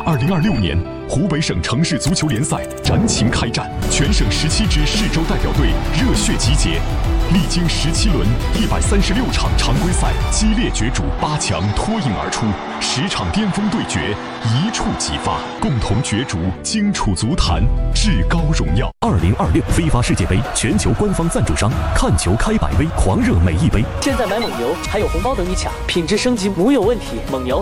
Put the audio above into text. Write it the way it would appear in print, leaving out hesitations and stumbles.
2026年，湖北省城市足球联赛燃情开战，全省17支市州代表队热血集结，历经17轮136场常规赛激烈角逐，8强脱颖而出，10场巅峰对决一触即发，共同角逐荆楚足坛至高荣耀。 2026非法世界杯全球官方赞助商，看球开百威，狂热每一杯。 现在买蒙牛还有红包等你抢，品质升级没有问题。蒙牛